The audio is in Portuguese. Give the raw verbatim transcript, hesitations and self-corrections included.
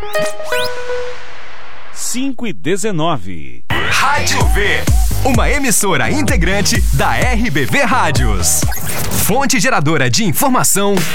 cinco e dezenove. Rádio V, uma emissora integrante da R B V Rádios. Fonte geradora de informação,